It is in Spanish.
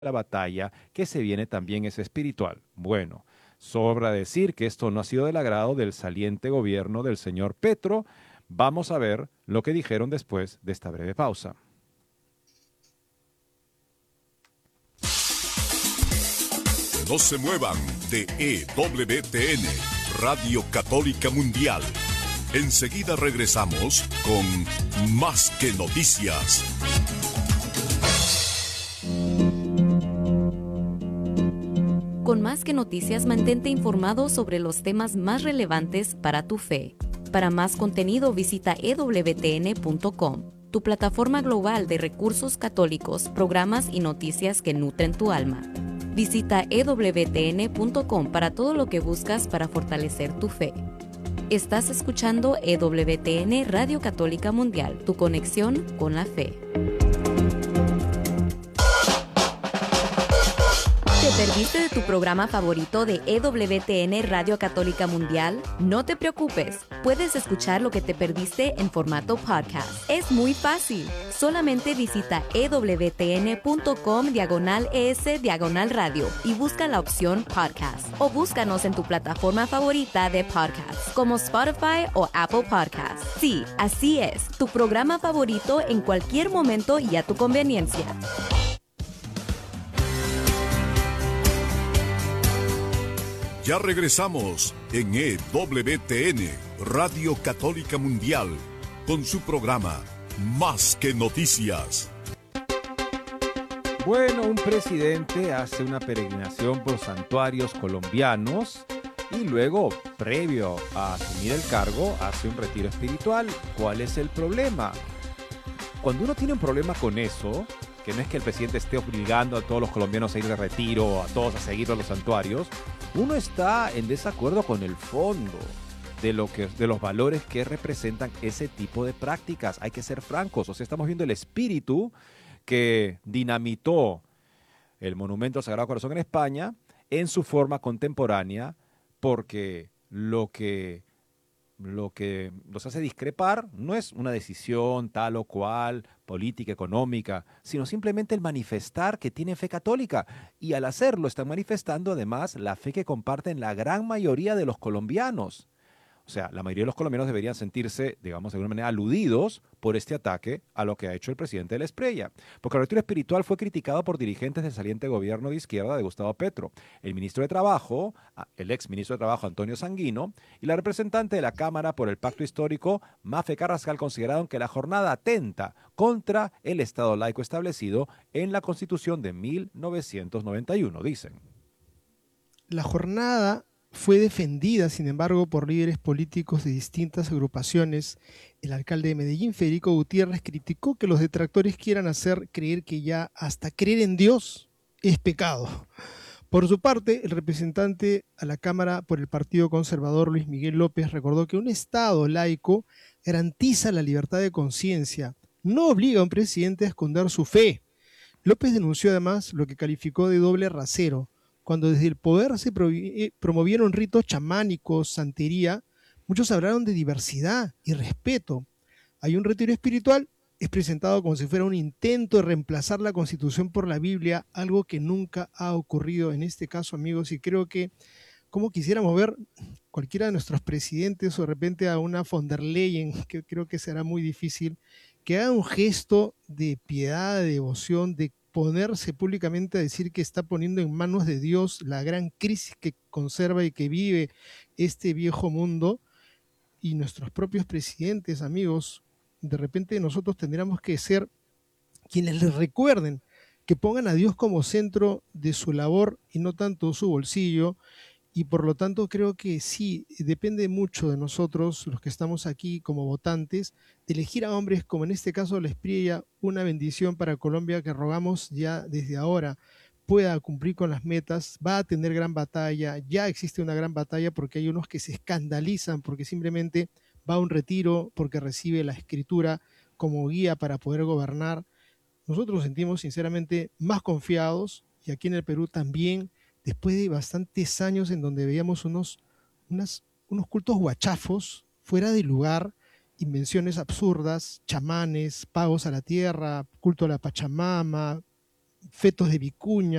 la batalla que se viene también es espiritual. Bueno, sobra decir que esto no ha sido del agrado del saliente gobierno del señor Petro. Vamos a ver lo que dijeron después de esta breve pausa. No se muevan de EWTN, Radio Católica Mundial. Enseguida regresamos con Más que Noticias. Con Más que Noticias, mantente informado sobre los temas más relevantes para tu fe. Para más contenido, visita ewtn.com, tu plataforma global de recursos católicos, programas y noticias que nutren tu alma. Visita ewtn.com para todo lo que buscas para fortalecer tu fe. Estás escuchando EWTN Radio Católica Mundial, tu conexión con la fe. ¿Te perdiste de tu programa favorito de EWTN Radio Católica Mundial? No te preocupes, puedes escuchar lo que te perdiste en formato podcast. Es muy fácil. Solamente visita ewtn.com/es/radio y busca la opción podcast. O búscanos en tu plataforma favorita de podcast, como Spotify o Apple Podcasts. Sí, así es, tu programa favorito en cualquier momento y a tu conveniencia. Ya regresamos en EWTN, Radio Católica Mundial, con su programa Más que Noticias. Bueno, un presidente hace una peregrinación por santuarios colombianos y luego, previo a asumir el cargo, hace un retiro espiritual. ¿Cuál es el problema? Cuando uno tiene un problema con eso, que no es que el presidente esté obligando a todos los colombianos a ir de retiro, a todos a seguir a los santuarios, uno está en desacuerdo con el fondo de los valores que representan ese tipo de prácticas. Hay que ser francos, o sea, estamos viendo el espíritu que dinamitó el Monumento al Sagrado Corazón en España en su forma contemporánea, porque lo que los hace discrepar no es una decisión tal o cual, política, económica, sino simplemente el manifestar que tienen fe católica. Y al hacerlo están manifestando además la fe que comparten la gran mayoría de los colombianos. O sea, la mayoría de los colombianos deberían sentirse, digamos, de alguna manera aludidos por este ataque a lo que ha hecho el presidente de la Espriella. Porque el retiro espiritual fue criticado por dirigentes del saliente gobierno de izquierda de Gustavo Petro, el ministro de Trabajo, el ex ministro de Trabajo Antonio Sanguino, y la representante de la Cámara por el Pacto Histórico, Mafe Carrascal, consideraron que la jornada atenta contra el Estado laico establecido en la Constitución de 1991, dicen. La jornada fue defendida, sin embargo, por líderes políticos de distintas agrupaciones. El alcalde de Medellín, Federico Gutiérrez, criticó que los detractores quieran hacer creer que ya hasta creer en Dios es pecado. Por su parte, el representante a la Cámara por el Partido Conservador, Luis Miguel López, recordó que un Estado laico garantiza la libertad de conciencia, no obliga a un presidente a esconder su fe. López denunció además lo que calificó de doble rasero, cuando desde el poder se promovieron ritos chamánicos, santería. Muchos hablaron de diversidad y respeto. Hay un retiro espiritual, es presentado como si fuera un intento de reemplazar la Constitución por la Biblia, algo que nunca ha ocurrido en este caso, amigos, y creo que como quisiéramos ver cualquiera de nuestros presidentes o de repente a una von der Leyen, que creo que será muy difícil, que haga un gesto de piedad, de devoción, de ponerse públicamente a decir que está poniendo en manos de Dios la gran crisis que conserva y que vive este viejo mundo. Y nuestros propios presidentes, amigos, de repente nosotros tendríamos que ser quienes les recuerden que pongan a Dios como centro de su labor y no tanto su bolsillo. Y por lo tanto creo que sí, depende mucho de nosotros, los que estamos aquí como votantes, de elegir a hombres como en este caso la Espriella, una bendición para Colombia que rogamos ya desde ahora pueda cumplir con las metas. Va a tener gran batalla, ya existe una gran batalla porque hay unos que se escandalizan porque simplemente va a un retiro, porque recibe la escritura como guía para poder gobernar. Nosotros nos sentimos sinceramente más confiados y aquí en el Perú también, después de bastantes años en donde veíamos unos cultos guachafos fuera de lugar, invenciones absurdas, chamanes, pagos a la tierra, culto a la Pachamama, fetos de vicuña,